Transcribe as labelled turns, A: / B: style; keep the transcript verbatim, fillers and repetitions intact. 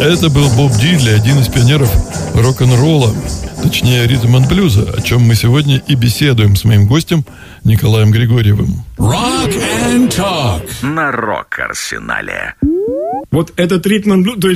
A: Это был Боб Дилли, один из пионеров рок-н-ролла, точнее ритм энд блюза, о чем мы сегодня и беседуем с моим гостем Николаем Григорьевым.
B: Rock and Talk на Рок-Арсенале.
C: Вот этот ритм энд блюз, то есть